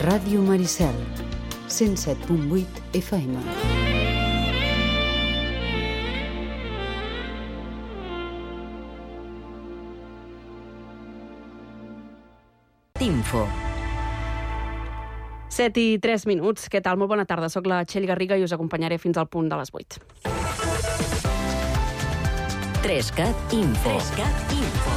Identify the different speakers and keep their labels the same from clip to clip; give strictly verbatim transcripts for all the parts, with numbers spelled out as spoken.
Speaker 1: Ràdio Maricel, cent set punt vuit F M. Info.
Speaker 2: set i tres minuts. Què tal? Molt bona tarda. Soc la Txell Garriga i us acompanyaré fins al punt de les vuit.
Speaker 1: Trescat Info. Trescat Info.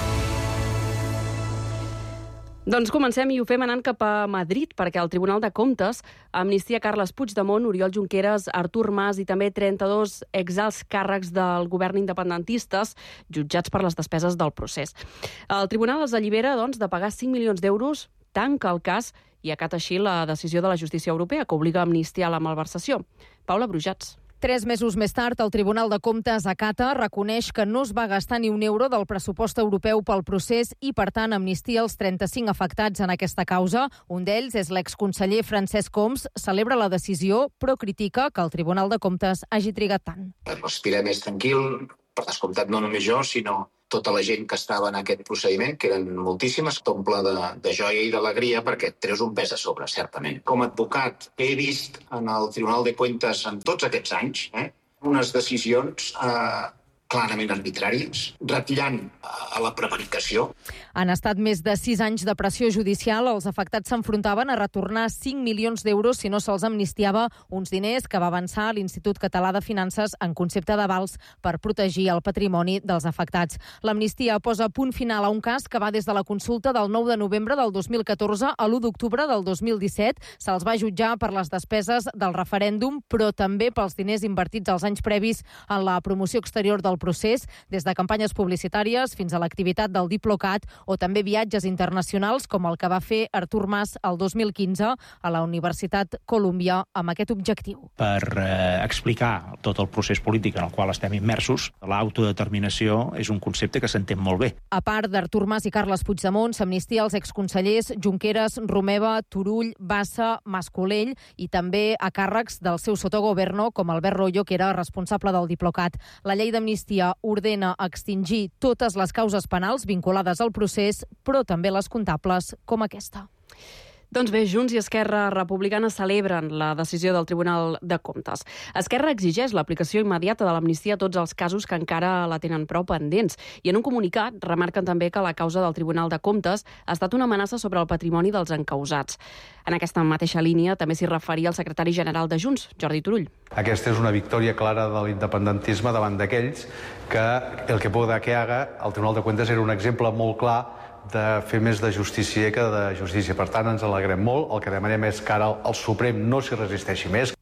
Speaker 2: Doncs comencem i ho fem anant cap a Madrid, perquè el Tribunal de Comptes amnistia Carles Puigdemont, Oriol Junqueras, Artur Mas i també trenta-dos exalts càrrecs del govern independentistes jutjats per les despeses del procés. El tribunal els allibera, doncs, de pagar cinc milions d'euros, tanca el cas i acata així la decisió de la justícia europea que obliga a amnistiar la malversació. Paula Brujats.
Speaker 3: Tres mesos més tard, el Tribunal de Comptes acata, reconeix que no es va gastar ni un euro del pressupost europeu pel procés i, per tant, amnistia els trenta-cinc afectats en aquesta causa. Un d'ells és l'exconseller Francesc Homs. Celebra la decisió, però critica que el Tribunal de Comptes hagi trigat tant.
Speaker 4: Respirem més tranquil, per descomptat no només jo, sinó tota la gent que estava en aquest procediment, que eren moltíssimes, t'omple de, de joia i d'alegria perquè et treus un pes a sobre, certament. Com a advocat he vist en el Tribunal de Comptes en tots aquests anys eh, unes decisions eh, clarament arbitràries, ratllant a la prevaricació.
Speaker 3: Han estat més de sis anys de pressió judicial. Els afectats s'enfrontaven a retornar cinc milions d'euros si no se'ls amnistiava, uns diners que va avançar l'Institut Català de Finances en concepte d'avals per protegir el patrimoni dels afectats. L'amnistia posa punt final a un cas que va des de la consulta del nou de novembre del dos mil catorze a l'u d'octubre del dos mil disset. Se'ls va jutjar per les despeses del referèndum, però també pels diners invertits els anys previs en la promoció exterior del procés, des de campanyes publicitàries fins a l'activitat del Diplocat o també viatges internacionals com el que va fer Artur Mas el dos mil quinze a la Universitat Columbia amb aquest objectiu.
Speaker 5: Per eh, explicar tot el procés polític en el qual estem immersos, l'autodeterminació és un concepte que s'entén molt bé.
Speaker 3: A part d'Artur Mas i Carles Puigdemont, s'amnistia els exconsellers Junqueras, Romeva, Turull, Bassa, Mas-Colell i també a càrrecs del seu sotogoverno com Albert Royo, que era responsable del Diplocat. La llei d'amnistia ordena extingir totes les causes penals vinculades al procés, però també les comptables, com aquesta.
Speaker 2: Doncs bé, Junts i Esquerra Republicana celebren la decisió del Tribunal de Comptes. Esquerra exigeix l'aplicació immediata de l'amnistia a tots els casos que encara la tenen prou pendents. I en un comunicat remarquen també que la causa del Tribunal de Comptes ha estat una amenaça sobre el patrimoni dels encausats. En aquesta mateixa línia també s'hi referia el secretari general de Junts, Jordi Turull.
Speaker 6: Aquesta és una victòria clara de l'independentisme davant d'aquells que el que pueda que haga, el Tribunal de Comptes era un exemple molt clar de fer més de justícia que de justícia. Per tant, ens alegrem molt. El que demanem és que ara el Suprem no s'hi resisteixi més.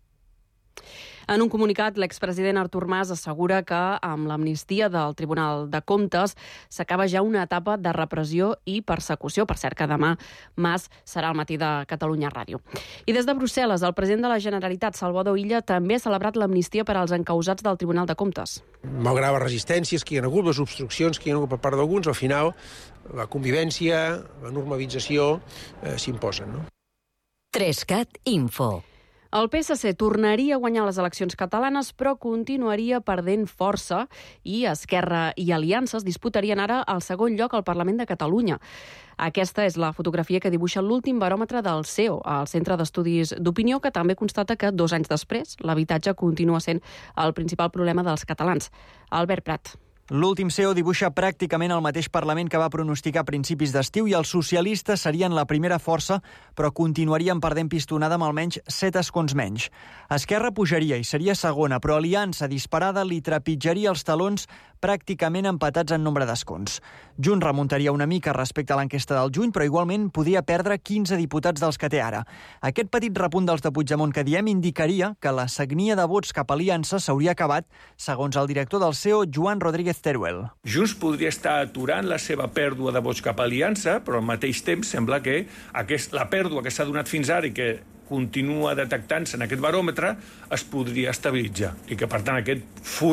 Speaker 2: En un comunicat, l'expresident Artur Mas assegura que amb l'amnistia del Tribunal de Comptes s'acaba ja una etapa de repressió i persecució. Per cert, que demà Mas serà al matí de Catalunya Ràdio. I des de Brussel·les, el president de la Generalitat, Salvador Illa, també ha celebrat l'amnistia per als encausats del Tribunal de Comptes.
Speaker 7: Malgrat les resistències que hi ha hagut, les obstruccions que hi ha hagut per part d'alguns, al final la convivència, la normalització eh, s'imposen, no?
Speaker 1: Trescat Info.
Speaker 2: El P S C tornaria a guanyar les eleccions catalanes, però continuaria perdent força i Esquerra i Aliances disputarien ara el segon lloc al Parlament de Catalunya. Aquesta és la fotografia que dibuixa l'últim baròmetre del C E O, el Centre d'Estudis d'Opinió, que també constata que dos anys després l'habitatge continua sent el principal problema dels catalans. Albert Prat.
Speaker 8: L'últim C E O dibuixa pràcticament el mateix Parlament que va pronosticar a principis d'estiu i els socialistes serien la primera força, però continuarien perdent pistonada amb almenys set escons menys. Esquerra pujaria i seria segona, però Aliança disparada li trepitjaria els talons pràcticament empatats en nombre d'escons. Junts remuntaria una mica respecte a l'enquesta del juny, però igualment podria perdre quinze diputats dels que té ara. Aquest petit repunt dels de Puigdemont que diem indicaria que la sagnia de vots cap a Aliança s'hauria acabat, segons el director del C E O, Joan Rodríguez Teruel.
Speaker 9: Junts podria estar aturant la seva pèrdua de vots cap a Aliança, però al mateix temps sembla que aquest, la pèrdua que s'ha donat fins ara i que continua detectant-se en aquest baròmetre es podria estabilitzar i que, per tant, aquest forat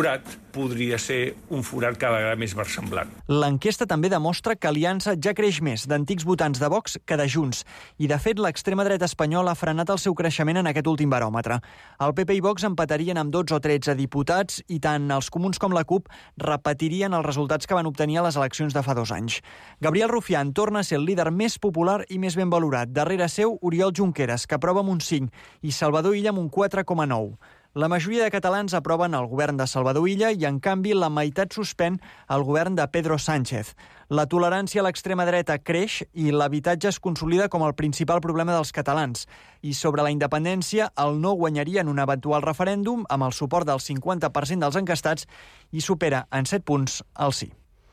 Speaker 9: podria ser un forat cada vegada més versemblant.
Speaker 8: L'enquesta també demostra que Aliança ja creix més d'antics votants de Vox que de Junts. I, de fet, l'extrema dreta espanyola ha frenat el seu creixement en aquest últim baròmetre. El P P i Vox empatarien amb dotze o tretze diputats i tant els Comuns com la CUP repetirien els resultats que van obtenir a les eleccions de fa dos anys. Gabriel Rufián torna a ser el líder més popular i més ben valorat. Darrere seu, Oriol Junqueras, que aprova amb un cinc, i Salvador Illa amb un quatre coma nou. La majoria de catalans aproven el govern de Salvador Illa i, en canvi, la meitat suspèn el govern de Pedro Sánchez. La tolerància a l'extrema dreta creix i l'habitatge es consolida com el principal problema dels catalans. I sobre la independència, el no guanyaria en un eventual referèndum amb el suport del cinquanta per cent dels enquestats i supera en set punts el sí.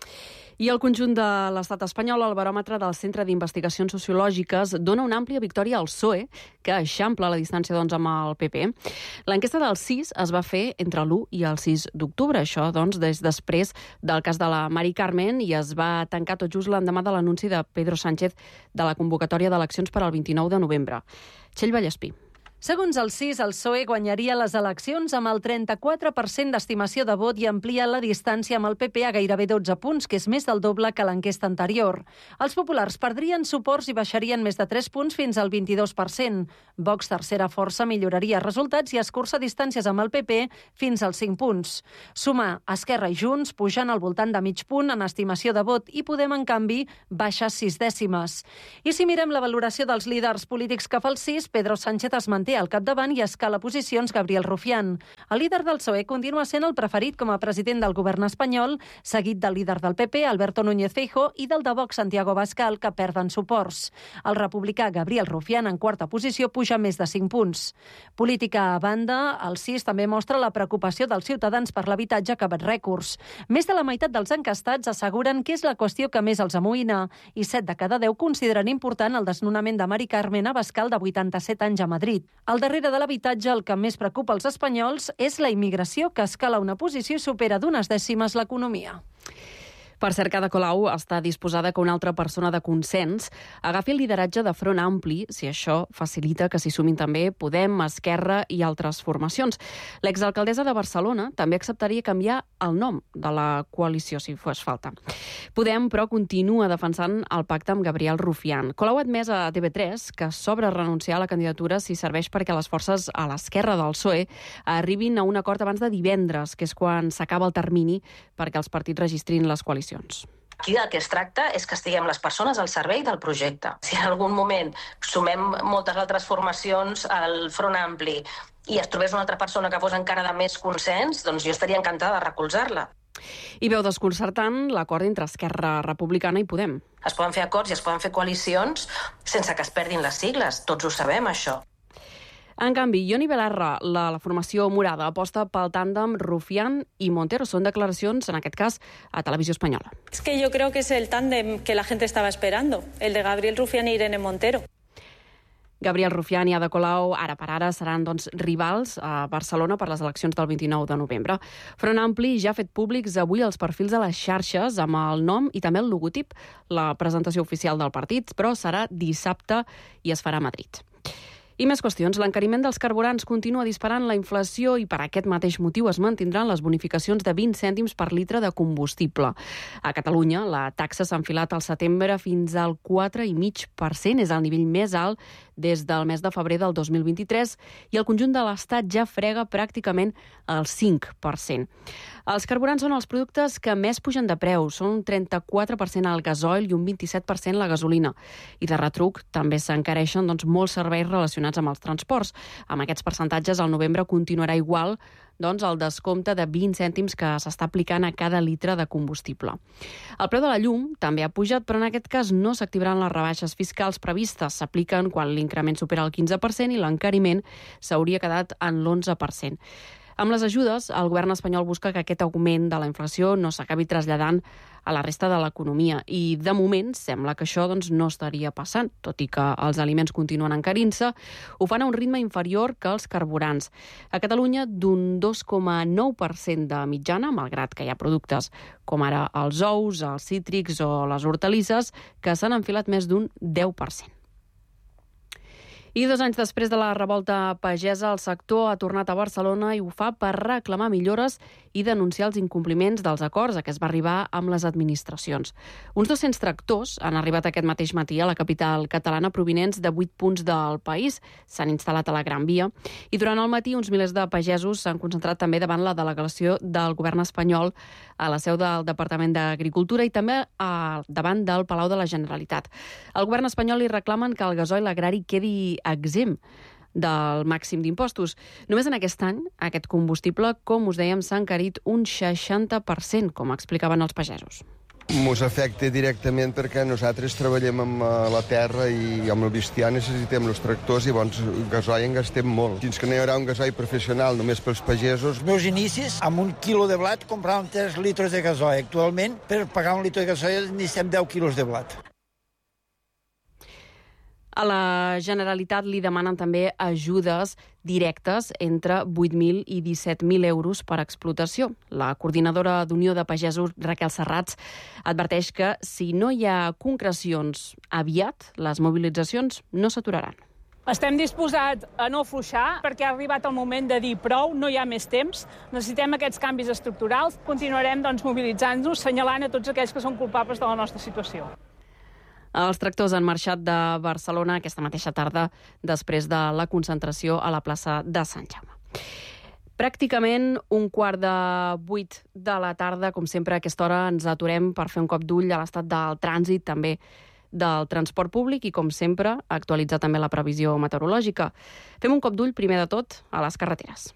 Speaker 2: I el conjunt de l'estat espanyol, el baròmetre del Centre d'Investigacions Sociològiques, dona una àmplia victòria al P S O E, que eixampla la distància doncs, amb el P P. L'enquesta del C I S es va fer entre l'u i el sis d'octubre, això doncs, des després del cas de la Mari Carmen, i es va tancar tot just l'endemà de l'anunci de Pedro Sánchez de la convocatòria d'eleccions per al vint-i-nou de novembre. Txell Vallespí.
Speaker 3: Segons el C I S, el P S O E guanyaria les eleccions amb el trenta-quatre per cent d'estimació de vot i amplia la distància amb el P P a gairebé dotze punts, que és més del doble que l'enquesta anterior. Els populars perdrien suports i baixarien més de tres punts fins al vint-i-dos per cent. Vox, tercera força, milloraria resultats i escurça distàncies amb el P P fins als cinc punts. Sumar Esquerra i Junts pujan al voltant de mig punt en estimació de vot i Podem, en canvi, baixa sis dècimes. I si mirem la valoració dels líders polítics que fa el C I S, Pedro Sánchez es manté al capdavant i escala posicions Gabriel Rufián. El líder del P S O E continua sent el preferit com a president del govern espanyol, seguit del líder del P P, Alberto Núñez Feijóo, i del de Vox, Santiago Abascal, que perden suports. El republicà Gabriel Rufián, en quarta posició, puja més de cinc punts. Política a banda, el C I S també mostra la preocupació dels ciutadans per l'habitatge, que bat rècords. Més de la meitat dels encastats asseguren que és la qüestió que més els amoïna, i set de cada deu consideren important el desnonament de Mari Carmen Abascal, de vuitanta-set anys, a Madrid. Al darrere de l'habitatge, el que més preocupa els espanyols és la immigració, que escala una posició i supera d'unes dècimes l'economia.
Speaker 2: Per cert, Ada Colau està disposada que una altra persona de consens agafi el lideratge de Front Ampli, si això facilita que s'hi sumin també Podem, Esquerra i altres formacions. L'exalcaldessa de Barcelona també acceptaria canviar el nom de la coalició, si fos falta. Podem, però, continua defensant el pacte amb Gabriel Rufián. Colau ha admès a T V tres que s'obre a renunciar a la candidatura si serveix perquè les forces a l'esquerra del P S O E arribin a un acord abans de divendres, que és quan s'acaba el termini perquè els partits registrin les coalicions.
Speaker 10: Aquí del que es tracta és que estiguem les persones al servei del projecte. Si en algun moment sumem moltes altres formacions al Front Ampli i es trobés una altra persona que fos encara de més consens, doncs jo estaria encantada de recolzar-la.
Speaker 2: I veu desconcertant l'acord entre Esquerra Republicana i Podem.
Speaker 10: Es poden fer acords i es poden fer coalicions sense que es perdin les sigles, tots ho sabem, això.
Speaker 2: En canvi, Ioni Belarra, la, la formació morada, aposta pel tàndem Rufián i Montero. Són declaracions, en aquest cas, a Televisió Espanyola.
Speaker 11: Es que yo creo que es el tándem que la gente estaba esperando, el de Gabriel Rufián e Irene Montero.
Speaker 2: Gabriel Rufián i Ada Colau, ara per ara, seran doncs, rivals a Barcelona per les eleccions del vint-i-nou de novembre. Front Ampli ja ha fet públics avui els perfils a les xarxes amb el nom i també el logotip. La presentació oficial del partit, però serà dissabte i es farà a Madrid. I més qüestions. L'encariment dels carburants continua disparant la inflació i per aquest mateix motiu es mantindran les bonificacions de vint cèntims per litre de combustible. A Catalunya, la taxa s'ha enfilat al setembre fins al quatre coma cinc per cent. És el nivell més alt des del mes de febrer del dos mil vint-i-tres i el conjunt de l'Estat ja frega pràcticament el cinc per cent. Els carburants són els productes que més pugen de preu. Són un trenta-quatre per cent el gasoil i un vint-i-set per cent la gasolina. I de retruc també s'encareixen doncs, molts serveis relacionats amb els transports. Amb aquests percentatges, el novembre continuarà igual doncs, el descompte de vint cèntims que s'està aplicant a cada litre de combustible. El preu de la llum també ha pujat, però en aquest cas no s'activaran les rebaixes fiscals previstes. S'apliquen quan l'increment supera el quinze per cent i l'encariment s'hauria quedat en l'onze per cent. Amb les ajudes, el govern espanyol busca que aquest augment de la inflació no s'acabi traslladant a la resta de l'economia. I, de moment, sembla que això doncs, no estaria passant, tot i que els aliments continuen encarint-se, ho fan a un ritme inferior que els carburants. A Catalunya, d'un dos coma nou per cent de mitjana, malgrat que hi ha productes com ara els ous, els cítrics o les hortalisses, que s'han enfilat més d'un deu per cent. I dos anys després de la revolta pagesa, el sector ha tornat a Barcelona i ho fa per reclamar millores i denunciar els incompliments dels acords a què es va arribar amb les administracions. Uns dos-cents tractors han arribat aquest mateix matí a la capital catalana provinents de vuit punts del país. S'han instal·lat a la Gran Via i durant el matí uns milers de pagesos s'han concentrat també davant la delegació del govern espanyol a la seu del Departament d'Agricultura i també a, davant del Palau de la Generalitat. El govern espanyol li reclamen que el gasoil agrari quedi exempt del màxim d'impostos. Només en aquest any, aquest combustible, com us dèiem, s'ha encarit un seixanta per cent, com explicaven els pagesos.
Speaker 12: Ens afecta directament perquè nosaltres treballem amb la terra i amb el bestiar necessitem els tractors i llavors gasoil en gastem molt. Fins que no hi haurà un gasoil professional només pels pagesos.
Speaker 13: Els meus inicis, amb un quilo de blat compràvem tres litres de gasoil. Actualment, per pagar un litre de gasoil necessitem deu quilos de blat.
Speaker 2: A la Generalitat li demanen també ajudes directes entre vuit mil i disset mil euros per explotació. La coordinadora d'Unió de Pagesos, Raquel Serrats, adverteix que si no hi ha concrecions aviat, les mobilitzacions no s'aturaran.
Speaker 14: Estem disposats a no afluixar perquè ha arribat el moment de dir prou, no hi ha més temps, necessitem aquests canvis estructurals. Continuarem doncs, mobilitzant-nos, assenyalant a tots aquells que són culpables de la nostra situació.
Speaker 2: Els tractors han marxat de Barcelona aquesta mateixa tarda després de la concentració a la plaça de Sant Jaume. Pràcticament un quart de vuit de la tarda, com sempre a aquesta hora ens aturem per fer un cop d'ull a l'estat del trànsit, també del transport públic i, com sempre, actualitzar també la previsió meteorològica. Fem un cop d'ull, primer de tot, a les carreteres.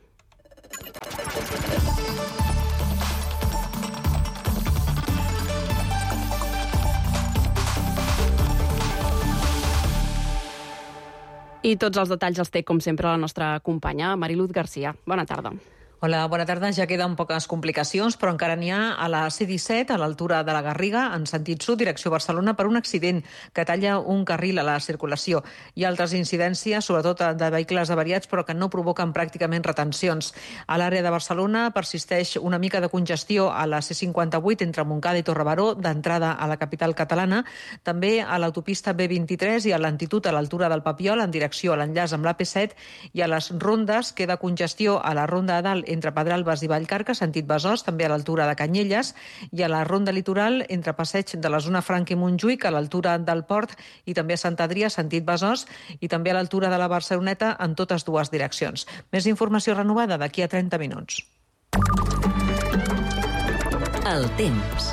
Speaker 2: I tots els detalls els té, com sempre, la nostra companya Mariluz Garcia. Bona tarda.
Speaker 15: Hola, bona tarda. Ja queden poques complicacions, però encara n'hi ha a la C disset, a l'altura de la Garriga, en sentit sud, direcció Barcelona, per un accident que talla un carril a la circulació. Hi ha altres incidències, sobretot de vehicles avariats, però que no provoquen pràcticament retencions. A l'àrea de Barcelona persisteix una mica de congestió a la C cinquanta-vuit entre Montcada i Torrebaró, d'entrada a la capital catalana, també a l'autopista B vint-i-tres i a l'Antitud a l'altura del Papiol, en direcció a l'enllaç amb l'A P set, i a les rondes queda congestió a la ronda de dalt entre Pedralbes i Vallcarca, sentit Besòs, també a l'altura de Canyelles, i a la ronda litoral entre Passeig de la zona Franca i Montjuïc, a l'altura del Port, i també a Sant Adrià, sentit Besòs, i també a l'altura de la Barceloneta, en totes dues direccions. Més informació renovada d'aquí a trenta minuts.
Speaker 1: El temps.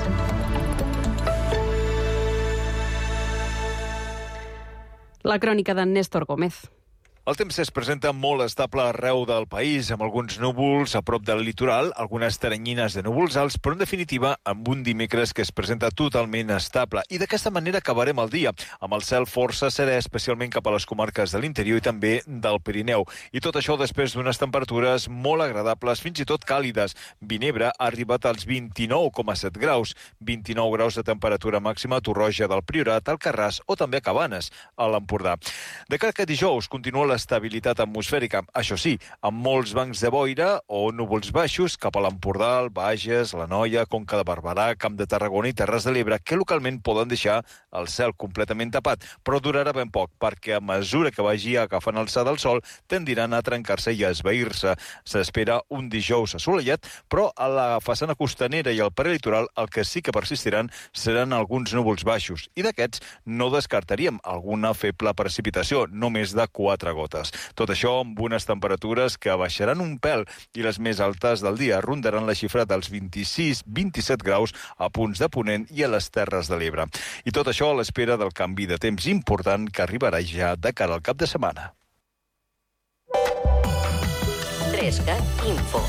Speaker 2: La crònica d'en Néstor Gómez.
Speaker 16: El temps es presenta molt estable arreu del país, amb alguns núvols a prop del litoral, algunes teranyines de núvols alts, però en definitiva amb un dimecres que es presenta totalment estable. I d'aquesta manera acabarem el dia, amb el cel força serè, especialment cap a les comarques de l'interior i també del Pirineu. I tot això després d'unes temperatures molt agradables, fins i tot càlides. Vinebre ha arribat als vint-i-nou coma set graus, vint-i-nou graus de temperatura màxima a Torroja del Priorat, Alcarràs o també a Cabanes, a l'Empordà. De cara que dijous continua la estabilitat atmosfèrica, això sí, amb molts bancs de boira o núvols baixos cap a l'Empordà, el Bages, la Noia, Conca de Barberà, Camp de Tarragona i Terres de l'Ebre, que localment poden deixar el cel completament tapat, però durarà ben poc, perquè a mesura que vagi agafant alçada el sol, tendiran a trencar-se i a esvair-se. S'espera un dijous assolellat, però a la façana costanera i al prelitoral el que sí que persistiran seran alguns núvols baixos, i d'aquests no descartaríem alguna feble precipitació, no més de quatre gotes. Tot això amb unes temperatures que baixaran un pèl i les més altes del dia rondaran la xifra dels vint-i-sis a vint-i-set graus a punts de Ponent i a les Terres de l'Ebre. I tot això a l'espera del canvi de temps important que arribarà ja de cara al cap de setmana.
Speaker 1: trescat Info.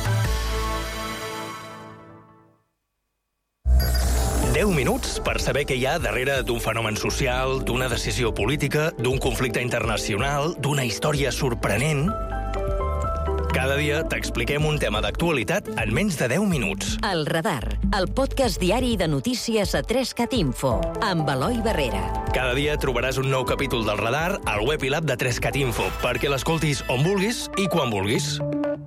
Speaker 17: deu minuts per saber què hi ha darrere d'un fenomen social, d'una decisió política, d'un conflicte internacional, d'una història sorprenent. Cada dia t'expliquem un tema d'actualitat en menys de deu minuts.
Speaker 1: El Radar, el podcast diari de notícies a trescat Info, amb Eloi Barrera.
Speaker 17: Cada dia trobaràs un nou capítol del Radar al web i l'app de trescat Info, perquè l'escoltis on vulguis i quan vulguis.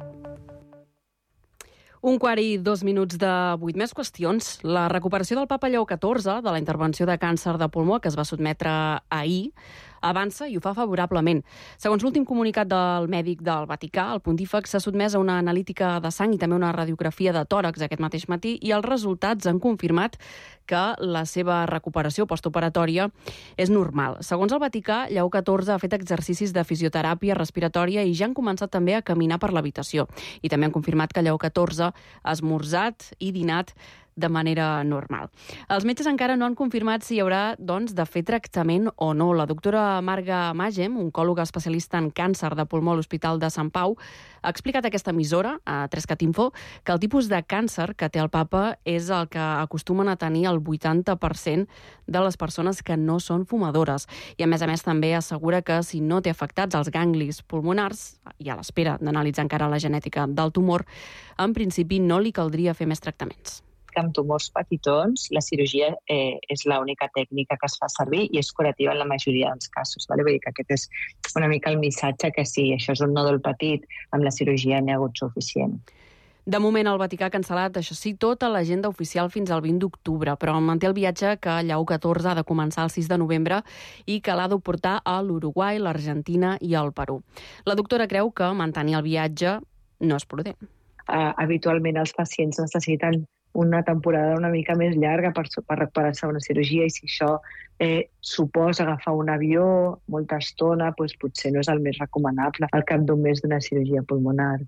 Speaker 2: Un quart i dos minuts de vuit. Més qüestions. La recuperació del papa Lleó catorze de la intervenció de càncer de pulmó que es va sotmetre ahir avança i ho fa favorablement. Segons l'últim comunicat del mèdic del Vaticà, el pontífex s'ha sotmès a una analítica de sang i també una radiografia de tòrax aquest mateix matí i els resultats han confirmat que la seva recuperació postoperatòria és normal. Segons el Vaticà, Lleó catorze ha fet exercicis de fisioteràpia respiratòria i ja han començat també a caminar per l'habitació. I també han confirmat que Lleó catorze ha esmorzat i dinat de manera normal. Els metges encara no han confirmat si hi haurà, doncs, de fer tractament o no. La doctora Marga Magem, oncòloga especialista en càncer de pulmó a l'Hospital de Sant Pau, ha explicat a aquesta emissora, a trescat info, que el tipus de càncer que té el papa és el que acostumen a tenir el vuitanta per cent de les persones que no són fumadores. I, a més a més, també assegura que si no té afectats els ganglis pulmonars, i a l'espera d'analitzar encara la genètica del tumor, en principi no li caldria fer més tractaments.
Speaker 18: Que amb tumors petitons la cirurgia eh, és l'única tècnica que es fa servir i és curativa en la majoria dels casos. Vale? Vull dir que aquest és una mica el missatge que sí, això és un nòdul petit, amb la cirurgia n'hi ha hagut suficient.
Speaker 2: De moment, el Vaticà ha cancel·lat, això sí, tota l'agenda oficial fins al vint d'octubre, però manté el viatge que Lleó catorze ha de començar el sis de novembre i que l'ha de portar a l'Uruguai, l'Argentina i el Perú. La doctora creu que mantenir el viatge no és prudent.
Speaker 18: Uh, habitualment els pacients necessiten una temporada una mica més llarga per, per recuperar-se una cirurgia i si això eh, suposa agafar un avió molta estona, doncs potser no és el més recomanable al cap d'un mes d'una cirurgia pulmonar.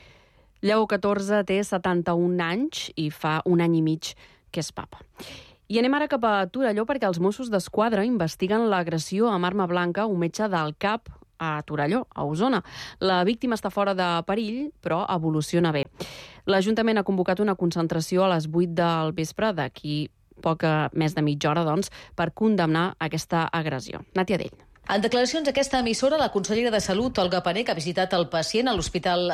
Speaker 2: Lleó catorze té setanta-un anys i fa un any i mig que és papa. I anem ara cap a Torelló perquè els Mossos d'Esquadra investiguen l'agressió amb arma blanca a un metge del C A P a Torelló, a Osona. La víctima està fora de perill, però evoluciona bé. L'Ajuntament ha convocat una concentració a les vuit del vespre, d'aquí poca més de mitja hora, doncs, per condemnar aquesta agressió. Nàtia Dell.
Speaker 19: En declaracions a aquesta emissora, la consellera de Salut, Olga Pané, que ha visitat el pacient a l'Hospital